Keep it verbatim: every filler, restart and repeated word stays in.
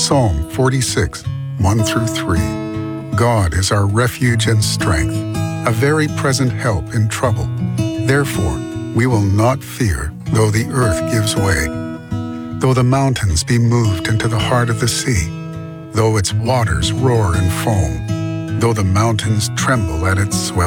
Psalm forty-six, one through three. God is our refuge and strength, a very present help in trouble. Therefore, we will not fear, though the earth gives way, though the mountains be moved into the heart of the sea, though its waters roar and foam, though the mountains tremble at its swelling.